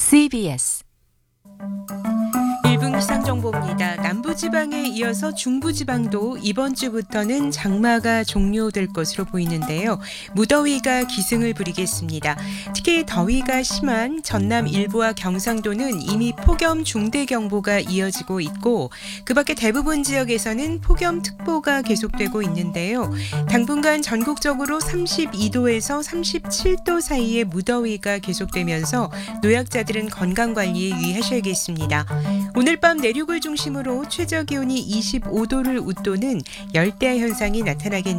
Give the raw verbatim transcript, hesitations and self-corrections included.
씨비에스 일 분 기상정보입니다. 남부지방에 이어서 중부지방도 이번 주부터는 장마가 종료될 것으로 보이는데요. 무더위가 기승을 부리겠습니다. 특히 더위가 심한 전남 일부와 경상도는 이미 폭염 중대경보가 이어지고 있고 그 밖에 대부분 지역에서는 폭염특보가 계속되고 있는데요. 당분간 전국적으로 삼십이 도에서 삼십칠 도 사이의 무더위가 계속되면서 노약자들은 건강관리에 유의하셔야겠습니다. 오늘 밤 내륙을 중심으로 최저기온이 이십오 도를 웃도는 열대야 현상이 나타나겠습니다.